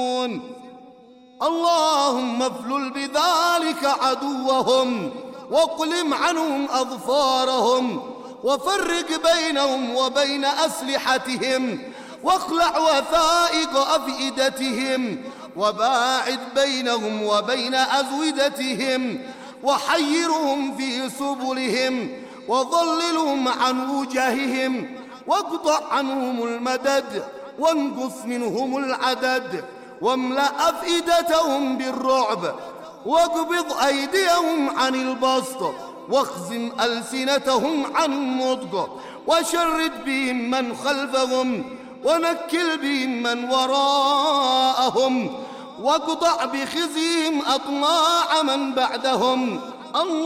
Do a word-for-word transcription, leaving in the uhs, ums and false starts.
اللهم افلل بذلك عدوهم واقلم عنهم أظفارهم وفرق بينهم وبين أسلحتهم واخلع وثائق أفئدتهم وباعد بينهم وبين أزودتهم وحيرهم في سبلهم وضللهم عن وجههم واقطع عنهم المدد وانقص منهم العدد واملأ أفئدتهم بالرعب واقبض أيديهم عن البسط واخزن ألسنتهم عن النطق وشرد بهم من خلفهم ونكل بهم من وراءهم واقطع بخزيهم أطماع من بعدهم.